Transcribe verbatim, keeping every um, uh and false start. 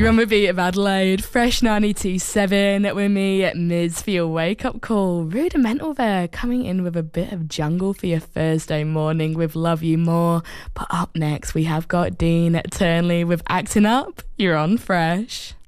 You're on the beat of Adelaide, Fresh ninety-two point seven with me, Miz, for your wake-up call. Rudimental there, coming in with a bit of jungle for your Thursday morning with Love You More. But up next, we have got Dean Turnley with Acting Up. You're on Fresh.